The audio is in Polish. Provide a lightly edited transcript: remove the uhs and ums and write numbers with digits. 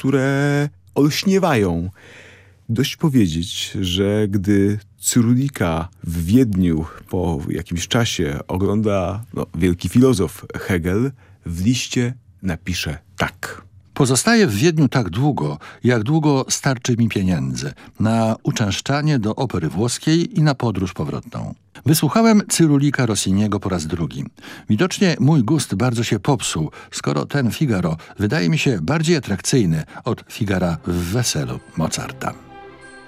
które olśniewają. Dość powiedzieć, że gdy Cyrulika w Wiedniu po jakimś czasie ogląda wielki filozof Hegel, w liście napisze tak. Pozostaję w Wiedniu tak długo, jak długo starczy mi pieniędzy na uczęszczanie do opery włoskiej i na podróż powrotną. Wysłuchałem Cyrulika Rossiniego po raz drugi. Widocznie mój gust bardzo się popsuł, skoro ten Figaro wydaje mi się bardziej atrakcyjny od Figara w Weselu Mozarta.